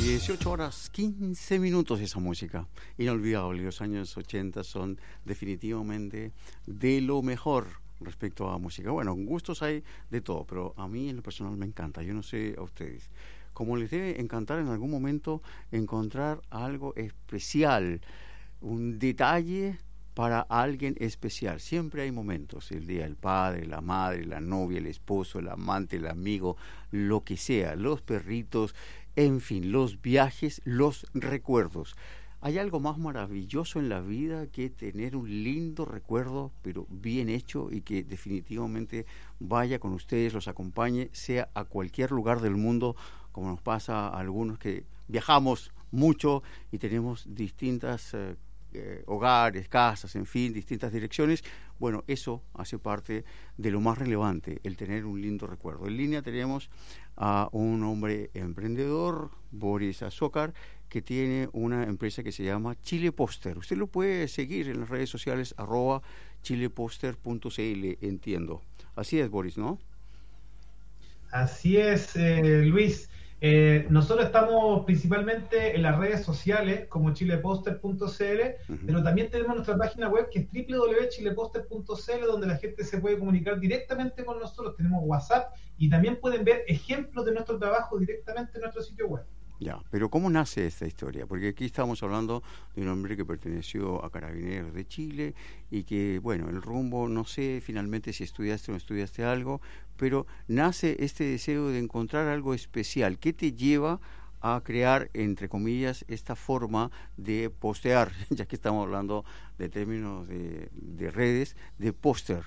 18 horas 15 minutos esa música. Inolvidable. Los años 80 son definitivamente de lo mejor respecto a música. Bueno, gustos hay de todo, pero a mí en lo personal me encanta. Yo no sé a ustedes. Como les debe encantar en algún momento encontrar algo especial, un detalle para alguien especial. Siempre hay momentos, el día del padre, la madre, la novia, el esposo, el amante, el amigo, lo que sea, los perritos, en fin, los viajes, los recuerdos. ¿Hay algo más maravilloso en la vida que tener un lindo recuerdo, pero bien hecho y que definitivamente vaya con ustedes, los acompañe, sea a cualquier lugar del mundo, como nos pasa a algunos que viajamos mucho y tenemos distintas hogares, casas, en fin, distintas direcciones? Bueno, eso hace parte de lo más relevante, el tener un lindo recuerdo. En línea tenemos a un hombre emprendedor, Boris Azócar, que tiene una empresa que se llama Chile Poster. Usted lo puede seguir en las redes sociales, @chileposter.cl, entiendo. Así es, Boris, ¿no? Así es, Luis. Nosotros estamos principalmente en las redes sociales como chileposter.cl, pero también tenemos nuestra página web que es www.chileposter.cl, donde la gente se puede comunicar directamente con nosotros. Tenemos WhatsApp y también pueden ver ejemplos de nuestro trabajo directamente en nuestro sitio web. Ya, pero ¿cómo nace esta historia? Porque aquí estamos hablando de un hombre que perteneció a Carabineros de Chile y que, bueno, el rumbo, no sé finalmente si estudiaste o no estudiaste algo, pero nace este deseo de encontrar algo especial. ¿Qué te lleva a crear, entre comillas, esta forma de postear, ya que estamos hablando de términos de redes, de póster?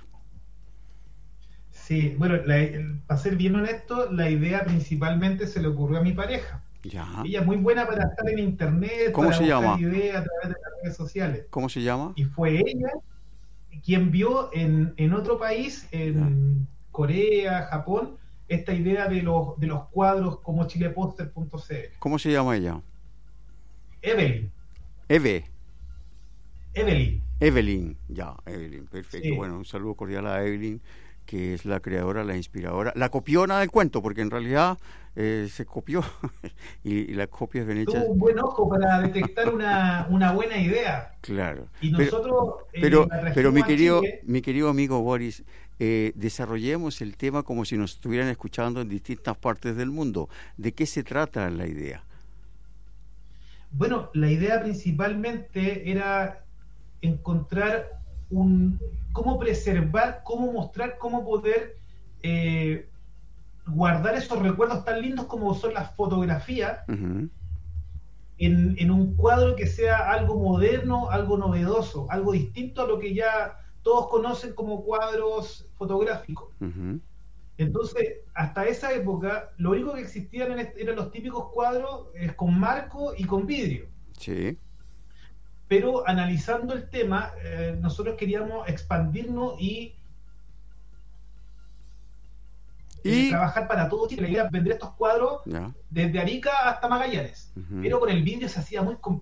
Sí, bueno, para ser bien honesto, la idea principalmente se le ocurrió a mi pareja. Ya. Ella es muy buena para estar en internet, ¿Cómo para se buscar llama? ideas a través de las redes sociales. ¿Cómo se llama? Y fue ella quien vio en otro país, Ya. en Corea, Japón, esta idea de los cuadros como chileposter.cl. ¿Cómo se llama ella? Evelyn. Eve. Evelyn. Evelyn, ya, Evelyn, perfecto. Sí. Bueno, un saludo cordial a Evelyn, que es la creadora, la inspiradora, la copiona del cuento, porque en realidad se copió y las copias ven hechas. Tuvo un buen ojo para detectar una buena idea. Claro. Y nosotros Pero la trajimos a Chile. mi querido amigo Boris, desarrollemos el tema como si nos estuvieran escuchando en distintas partes del mundo. ¿De qué se trata la idea? Bueno, la idea principalmente era encontrar cómo preservar, cómo mostrar, cómo poder guardar esos recuerdos tan lindos como son las fotografías Uh-huh. en un cuadro que sea algo moderno, algo novedoso, algo distinto a lo que ya todos conocen como cuadros fotográficos. Uh-huh. Entonces, hasta esa época, lo único que existían eran los típicos cuadros con marco y con vidrio. Sí. Pero analizando el tema, nosotros queríamos expandirnos y trabajar para todo Chile. La idea era vender estos cuadros Ya. desde Arica hasta Magallanes. Uh-huh. Pero con el vidrio se hacía muy complicado.